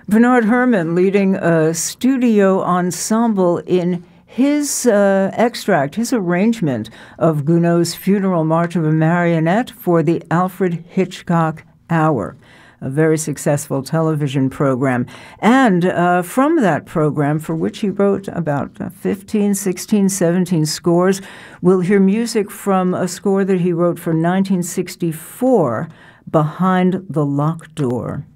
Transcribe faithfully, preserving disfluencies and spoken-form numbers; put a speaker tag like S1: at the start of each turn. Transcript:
S1: Bernard Herrmann leading a studio ensemble in his uh, extract, his arrangement of Gounod's Funeral March of a Marionette for the Alfred Hitchcock Hour, a very successful television program. And uh, from that program, for which he wrote about fifteen, sixteen, seventeen scores, we'll hear music from a score that he wrote for nineteen sixty-four, Behind the Locked Door.